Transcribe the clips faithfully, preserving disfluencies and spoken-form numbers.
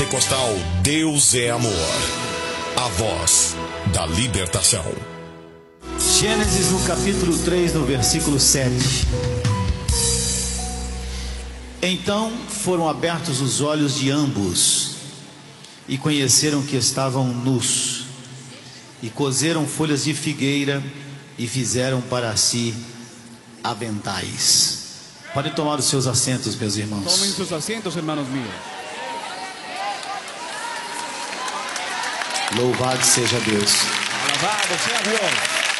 Pentecostal Deus é Amor. A voz da libertação. Gênesis no capítulo três, no versículo sete. Então foram abertos os olhos de ambos e conheceram que estavam nus, e coseram folhas de figueira e fizeram para si aventais. Podem tomar os seus assentos, meus irmãos. Tomem sus asientos, hermanos míos. Louvado seja Deus. Alabado sea Dios.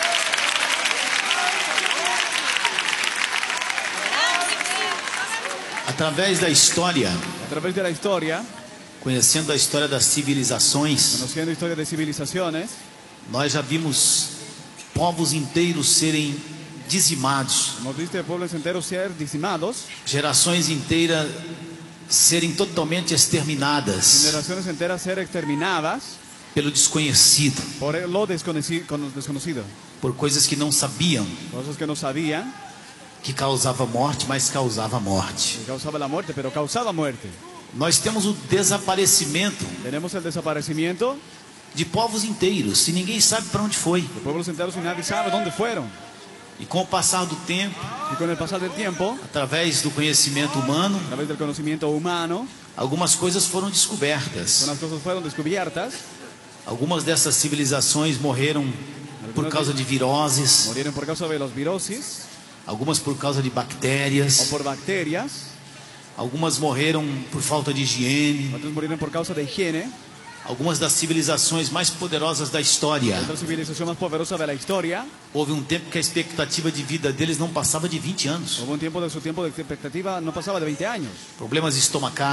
Através da história, A través de la historia, conhecendo a história das civilizações, conociendo historia de civilizaciones, nós já vimos povos inteiros serem dizimados, hemos visto pueblos enteros ser dizimados, gerações inteiras serem totalmente exterminadas generaciones enteras ser exterminadas pelo desconhecido, por lo desconocido, desconocido. por coisas que não sabiam Cosas que no sabían, que causava morte, mas causava morte. que causaba la muerte, pero causaba muerte. Nós temos o desaparecimento Tenemos el desaparecimiento de povos inteiros, e ninguém sabe para onde foi. de pueblos enteros y nadie sabe dónde fueron. E com o passar do tempo, Y con el pasar del tiempo, através do conhecimento humano, a través del conocimiento humano, algumas coisas foram descobertas. unas cosas fueron descubiertas. Algumas dessas civilizações morreram por causa de viroses, Murieron por causa de los virosis algumas por causa de o bactérias, por bacterias. algumas morreram por falta de higiene. Otros murieron por causa de higiene. Algumas das civilizações mais poderosas da história, Otra civilización más poderosa de la historia, houve um tempo que a expectativa de vida deles não passava de vinte anos. hubo un tiempo de su tiempo de expectativa no pasaba de veinte años. Problemas estomacais,